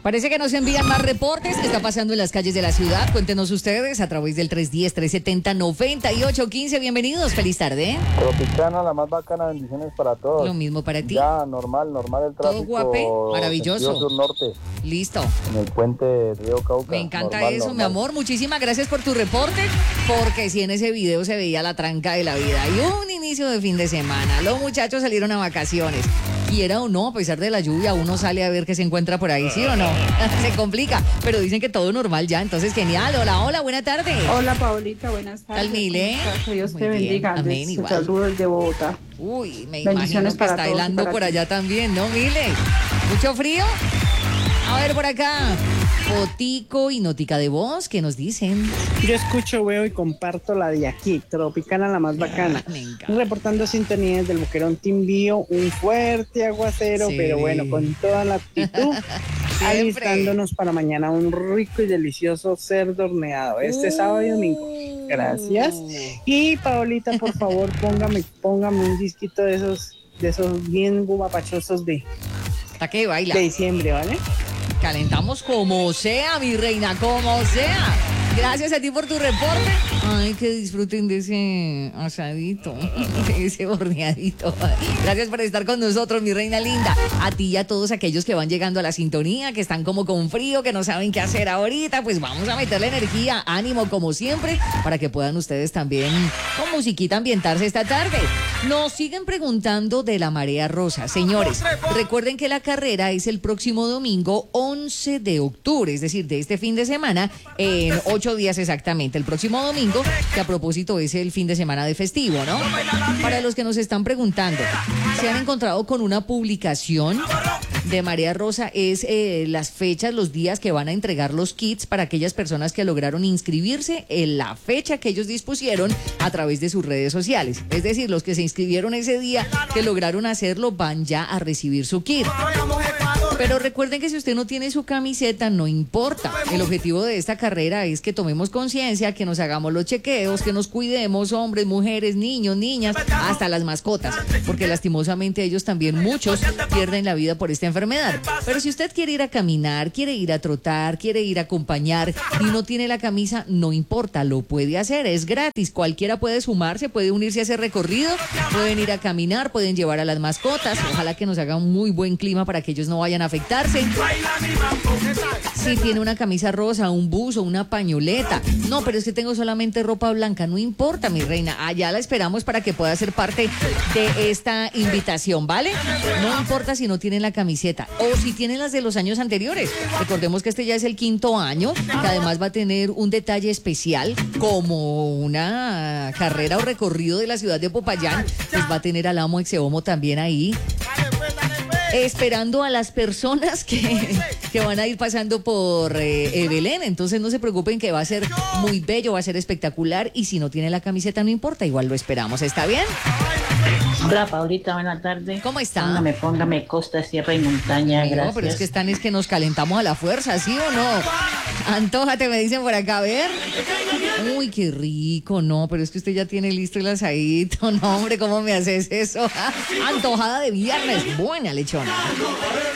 Parece que nos envían más reportes. ¿Qué está pasando en las calles de la ciudad? Cuéntenos ustedes a través del 310-370-9815. Bienvenidos, feliz tarde. Tropicana, la más bacana, bendiciones para todos. Lo mismo para ti. Ya, normal el tráfico. Todo guape, maravilloso. Sur norte. Listo. En el puente Río Cauca. Me encanta eso, mi amor. Muchísimas gracias por tu reporte, porque si en ese video se veía la tranca de la vida. Y un inicio de fin de semana. Los muchachos salieron a vacaciones. Quiera o no, a pesar de la lluvia, uno sale a ver qué se encuentra por ahí, ¿sí o no? Se complica, pero dicen que todo normal ya, entonces genial. Hola, buena tarde. Hola, Paolita, buenas tardes. Tal Mile. Que Dios Muy te bendiga. bien. Amén, igual. Saludos de Bogotá. Uy, me Bendiciones imagino que para está todos y helando para por ti. allá también, ¿no, Mile? ¿Mucho frío? A ver, por acá. Fotico y notica de voz, ¿qué nos dicen? Yo escucho, veo y comparto la de aquí, Tropicana, la más bacana. Me encanta. Reportando sintonías del Boquerón Timbío, un fuerte aguacero, Sí. pero bueno, con toda la actitud, alistándonos para mañana un rico y delicioso cerdo horneado, este sábado y domingo. Gracias. Y Paolita, por favor, póngame un disquito de esos bien guapachosos de ¿Hasta qué baila? diciembre, ¿vale? Calentamos como sea, mi reina, como sea. Gracias a ti por tu reporte. Ay, que disfruten de ese asadito, de ese horneadito. Gracias por estar con nosotros, mi reina linda. A ti y a todos aquellos que van llegando a la sintonía, que están como con frío, que no saben qué hacer ahorita, pues vamos a meterle energía, ánimo como siempre, para que puedan ustedes también con musiquita ambientarse esta tarde. Nos siguen preguntando de la marea rosa. Señores, recuerden que la carrera es el próximo domingo 11 de octubre, es decir, de este fin de semana, en 8 días exactamente. El próximo domingo, que a propósito es el fin de semana de festivo, ¿no? Para los que nos están preguntando, se han encontrado con una publicación de Marea Rosa, es las fechas, los días que van a entregar los kits para aquellas personas que lograron inscribirse en la fecha que ellos dispusieron a través de sus redes sociales. Es decir, los que se inscribieron ese día, que lograron hacerlo, van ya a recibir su kit. Pero recuerden que si usted no tiene su camiseta, no importa. El objetivo de esta carrera es que tomemos conciencia, que nos hagamos los chequeos, que nos cuidemos, hombres, mujeres, niños, niñas, hasta las mascotas, porque lastimosamente ellos también, muchos, pierden la vida por esta enfermedad. Pero si usted quiere ir a caminar, quiere ir a trotar, quiere ir a acompañar y no tiene la camisa, no importa, lo puede hacer, es gratis. Cualquiera puede sumarse, puede unirse a ese recorrido, pueden ir a caminar, pueden llevar a las mascotas. Ojalá que nos haga un muy buen clima para que ellos no vayan a afectarse. Si tiene una camisa rosa, un buzo, una pañoleta. No, pero es que tengo solamente ropa blanca. No importa, mi reina. Allá la esperamos para que pueda ser parte de esta invitación, ¿vale? No importa si no tienen la camiseta o si tienen las de los años anteriores. Recordemos que este ya es el 5º año, que además va a tener un detalle especial, como una carrera o recorrido de la ciudad de Popayán. Pues va a tener al amo Exeomo también ahí, esperando a las personas que van a ir pasando por Belén. Entonces no se preocupen, que va a ser muy bello, va a ser espectacular, y si no tiene la camiseta no importa, igual lo esperamos. ¿Está bien? Hola, Paulita, buena tarde. ¿Cómo está? Póngame costa, sierra y montaña, No, gracias. pero es que nos calentamos a la fuerza, ¿sí o no? Antójate, me dicen por acá, a ver. Uy, qué rico, no, pero es que usted ya tiene listo el asadito. No, hombre, ¿cómo me haces eso? Antojada de viernes, buena lechona.